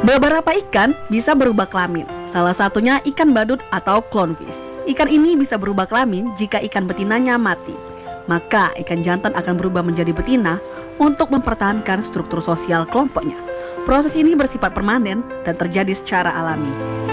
Beberapa ikan bisa berubah kelamin, salah satunya ikan badut atau clownfish. Ikan ini bisa berubah kelamin jika ikan betinanya mati. Maka ikan jantan akan berubah menjadi betina untuk mempertahankan struktur sosial kelompoknya. Proses ini bersifat permanen dan terjadi secara alami.